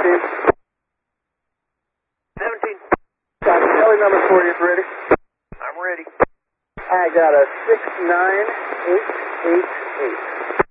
17. 17. Copy. Kelly number 40 is ready. I'm ready. I got a 69888.